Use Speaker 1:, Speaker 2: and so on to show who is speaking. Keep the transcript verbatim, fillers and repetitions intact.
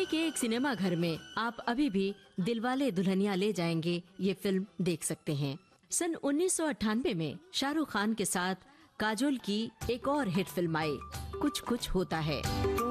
Speaker 1: के एक सिनेमा घर में आप अभी भी दिलवाले दुल्हनिया ले जाएंगे ये फिल्म देख सकते हैं। सन उन्नीस सौ अट्ठानवे में शाहरुख खान के साथ काजोल की एक और हिट फिल्म आई, कुछ कुछ होता है।